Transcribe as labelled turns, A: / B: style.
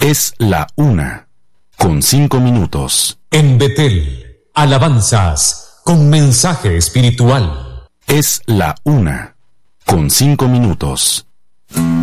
A: Es la 1:05.
B: En Betel, alabanzas con mensaje espiritual.
A: Es la 1:05.